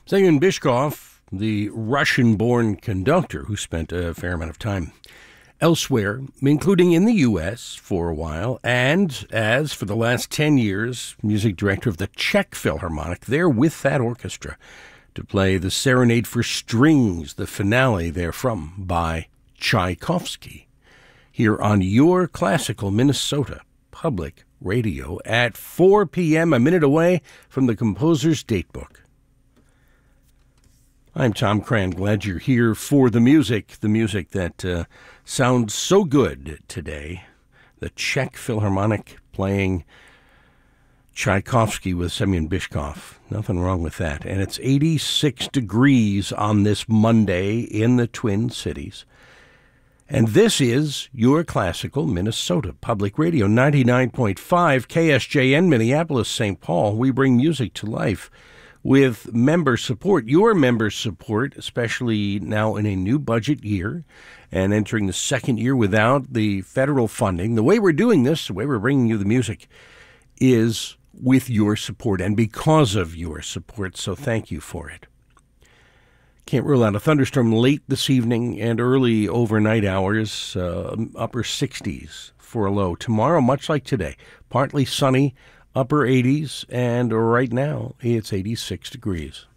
Semyon Bychkov, the Russian-born conductor who spent a fair amount of time elsewhere, including in the U.S. for a while, and as for the last 10 years, music director of the Czech Philharmonic, there with that orchestra to play the Serenade for Strings, the finale therefrom by Tchaikovsky, here on your classical Minnesota Public Radio at 4 p.m., a minute away from the composer's datebook. I'm Tom Cran. Glad you're here for the music that sounds so good today. The Czech Philharmonic playing Tchaikovsky with Semyon Bychkov. Nothing wrong with that. And it's 86 degrees on this Monday in the Twin Cities. And this is your classical Minnesota Public Radio, 99.5 KSJN, Minneapolis, St. Paul. We bring music to life with member support, your member support, especially now in a new budget year and entering the second year without the federal funding. The way we're doing this, the way we're bringing you the music, is with your support and because of your support, so thank you for it. Can't rule out a thunderstorm late this evening and early overnight hours, upper 60s for a low. Tomorrow, much like today, partly sunny, upper 80s, and right now it's 86 degrees.